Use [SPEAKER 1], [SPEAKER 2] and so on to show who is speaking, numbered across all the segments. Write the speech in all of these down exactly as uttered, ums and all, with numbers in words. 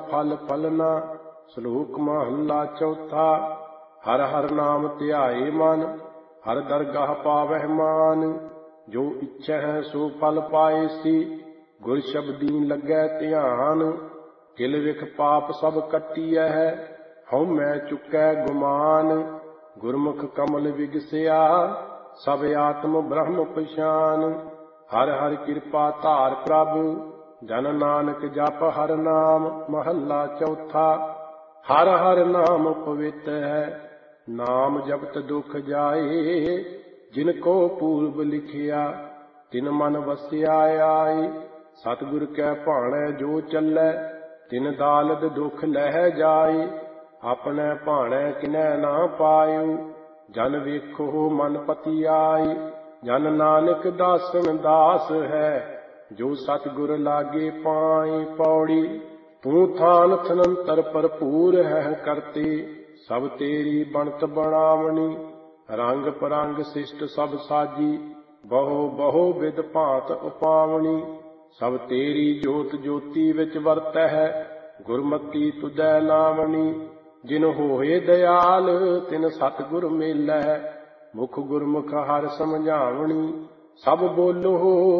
[SPEAKER 1] फल फलना। श्लोक महला चौथा। हर हर नाम ध्याए मन, हर दरगाह पावह मान। जो इच्छा है सो फल पाए सी, गुर शब्दी लगै ध्यान। किल विख पाप सब कटिया है, हਉ मैं चुकै गुमान। गुरमुख कमल विगसिया, सब आत्म ब्रह्म पछान। हर हर कृपा धार प्रभ, जन नानक जप हर नाम। महला चौथा। हर हर नाम पवित्र है, नाम जपत दुख जाए। जिनको पूर्व लिखिया, तिन मन वसिया आए। सतगुर कै भाणै जो चलै, तिन दालद दुख लह जाए। अपने भाणै किनै ना पायु, जन वेखो मन पति आए। जन नानक दासन दास है, जो सतगुर लागे पाए। पौड़ी। तू थान थनंतर भरपूर है करते, सब तेरी बनत बनावनी। रंग परंग शिष्ट सब साजी, बहु बहु विध भांत उपावनी। सब तेरी जोत ज्योति विच वरत है, गुरमति तुझै नावनी। जिन होए दयाल तिन सतगुर मेलै, मुख गुरमुख हर समझावनी। सब बोलो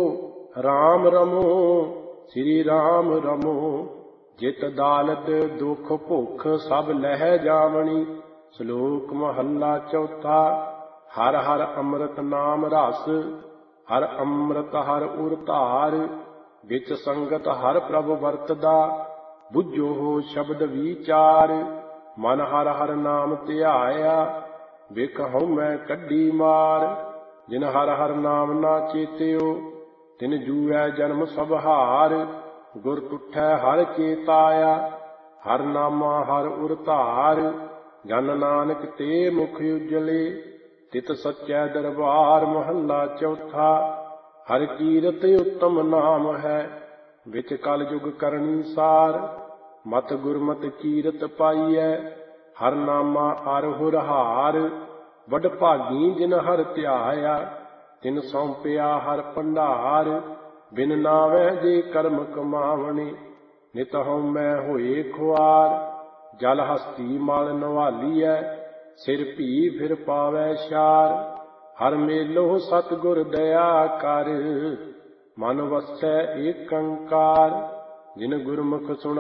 [SPEAKER 1] राम रमो, श्री राम रमो। जित दालत दुख भुख सब लह जावनी। श्लोक महला चौथा। हर हर अमृत नाम रस, हर अमृत हर उर धार। विच संगत हर प्रभ वरतदा, बुझो हो शब्द विचार। मन हर हर नाम ध्याया, विख हਉ मैं कड्डी मार। जिन हर हर नाम ना चेत्यो, तिन जूऐ जन्म सब हार। गुर टुठै हर चेताया, हर नामा हर उर धार। जन नानक ते मुख उजले, तित सच्चै दरबार। महला चौथा। हर कीरत उत्तम नाम है, विच कल जुग करनी सार। मत गुरमत कीरत पाईऐ, हर नामा अर हुर हार। वड भागी जिन हर ध्याया, तिन सौंपिया हर भंडार। बिन नावै जे कर्म कमावने, नित हਉ मैं होए खुआर। जल हस्ती मल नवालीऐ, सिर भी फिर पावै शार। हर मेलो सतगुर दया कर, मन वसै ਏਕੰਕਾਰ। जिन गुरमुख सुन